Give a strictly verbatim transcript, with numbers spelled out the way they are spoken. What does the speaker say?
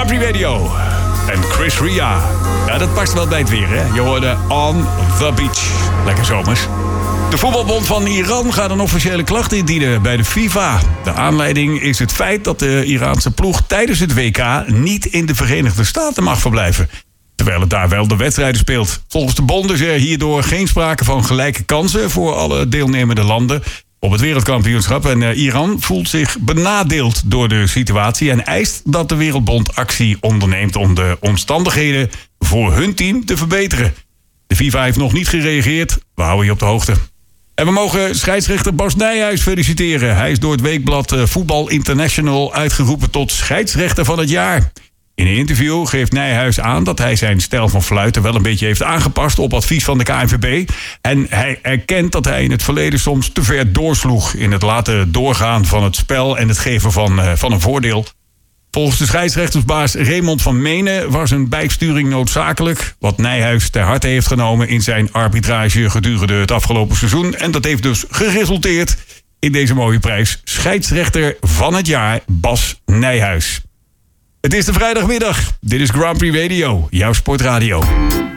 Grand Prix Radio. En Chris Ria. Ja, dat past wel bij het weer, hè? Je hoorde On the Beach. Lekker zomers. De voetbalbond van Iran gaat een officiële klacht indienen bij de FIFA. De aanleiding is het feit dat de Iraanse ploeg tijdens het W K niet in de Verenigde Staten mag verblijven. Terwijl het daar wel de wedstrijden speelt. Volgens de bond is er hierdoor geen sprake van gelijke kansen voor alle deelnemende landen op het wereldkampioenschap. En uh, Iran voelt zich benadeeld door de situatie en eist dat de Wereldbond actie onderneemt om de omstandigheden voor hun team te verbeteren. De FIFA heeft nog niet gereageerd. We houden je op de hoogte. En we mogen scheidsrechter Bas Nijhuis feliciteren. Hij is door het weekblad Voetbal International uitgeroepen tot scheidsrechter van het jaar. In een interview geeft Nijhuis aan dat hij zijn stijl van fluiten wel een beetje heeft aangepast op advies van de K N V B. En hij erkent dat hij in het verleden soms te ver doorsloeg in het laten doorgaan van het spel en het geven van, uh, van een voordeel. Volgens de scheidsrechtersbaas Raymond van Menen was een bijsturing noodzakelijk, wat Nijhuis ter harte heeft genomen in zijn arbitrage gedurende het afgelopen seizoen. En dat heeft dus geresulteerd in deze mooie prijs. Scheidsrechter van het jaar Bas Nijhuis. Het is de vrijdagmiddag. Dit is Grand Prix Radio, jouw sportradio.